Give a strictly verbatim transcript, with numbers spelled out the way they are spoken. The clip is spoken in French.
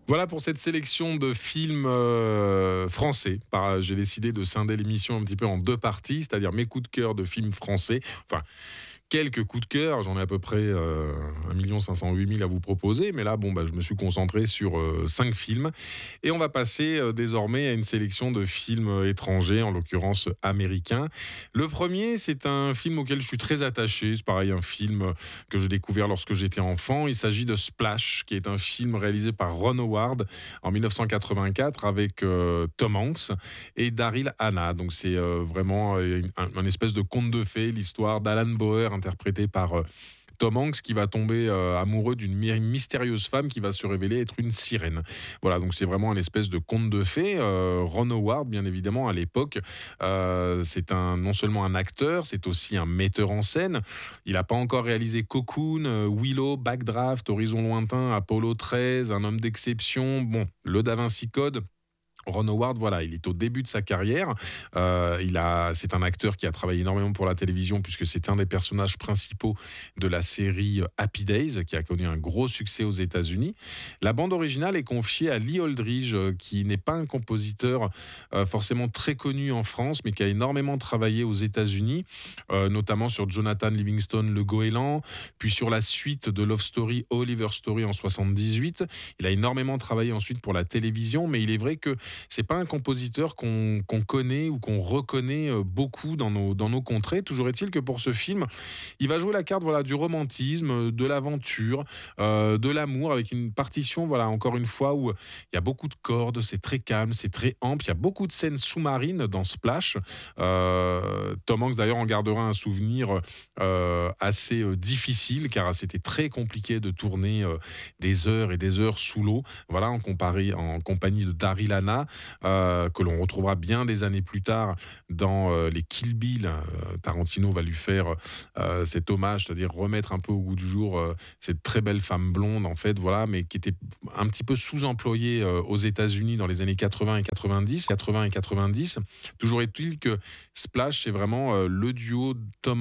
Voilà pour cette sélection de films euh, français. Par- J'ai décidé de scinder l'émission un petit peu en deux parties, c'est-à-dire mes coups de cœur de films français. Enfin, quelques coups de cœur, j'en ai à peu près euh, un million cinq cent huit mille à vous proposer, mais là, bon, bah, je me suis concentré sur euh, cinq films. Et on va passer euh, désormais à une sélection de films euh, étrangers, en l'occurrence américains. Le premier, c'est un film auquel je suis très attaché. C'est pareil, un film que j'ai découvert lorsque j'étais enfant. Il s'agit de Splash, qui est un film réalisé par Ron Howard en dix-neuf cent quatre-vingt-quatre avec euh, Tom Hanks et Daryl Hannah. Donc c'est euh, vraiment euh, un, un espèce de conte de fées, l'histoire d'Alan Bauer interprété par euh, Tom Hanks qui va tomber euh, amoureux d'une my- mystérieuse femme qui va se révéler être une sirène. Voilà, donc c'est vraiment un espèce de conte de fées. Euh, Ron Howard, bien évidemment, à l'époque, euh, c'est un, non seulement un acteur, c'est aussi un metteur en scène. Il n'a pas encore réalisé Cocoon, euh, Willow, Backdraft, Horizon Lointain, Apollo treize, Un homme d'exception, bon, le Da Vinci Code. Ron Howard, voilà, il est au début de sa carrière. Euh, il a, c'est un acteur qui a travaillé énormément pour la télévision puisque c'est un des personnages principaux de la série Happy Days qui a connu un gros succès aux États-Unis. La bande originale est confiée à Lee Aldridge, euh, qui n'est pas un compositeur euh, forcément très connu en France, mais qui a énormément travaillé aux États-Unis, euh, notamment sur Jonathan Livingstone, Le Goéland, puis sur la suite de Love Story, Oliver Story en soixante-dix-huit. Il a énormément travaillé ensuite pour la télévision, mais il est vrai que c'est pas un compositeur qu'on, qu'on connaît ou qu'on reconnaît euh, beaucoup dans nos, dans nos contrées. Toujours est-il que pour ce film, il va jouer la carte voilà, du romantisme, de l'aventure, euh, de l'amour, avec une partition, voilà, encore une fois, où il y a beaucoup de cordes, c'est très calme, c'est très ample. Il y a beaucoup de scènes sous-marines dans Splash. Euh, Tom Hanks, d'ailleurs, en gardera un souvenir euh, assez euh, difficile, car c'était très compliqué de tourner euh, des heures et des heures sous l'eau, voilà, en, comparé, en compagnie de Daryl Hannah, euh, que l'on retrouvera bien des années plus tard dans euh, les Kill Bill. Euh, Tarantino va lui faire euh, cet hommage, c'est-à-dire remettre un peu au goût du jour euh, cette très belle femme blonde, en fait, voilà, mais qui était un petit peu sous-employée euh, aux États-Unis dans les années quatre-vingts et quatre-vingt-dix. quatre-vingts et quatre-vingt-dix. Toujours est-il que Splash, c'est vraiment euh, le duo Tom